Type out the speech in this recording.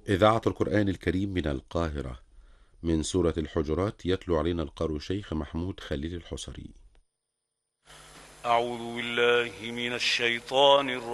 إذاعة القرآن الكريم من القاهرة، من سورة الحجرات يتلو علينا القارئ الشيخ محمود خليل الحصري. أعوذ بالله من الشيطان الرجيم.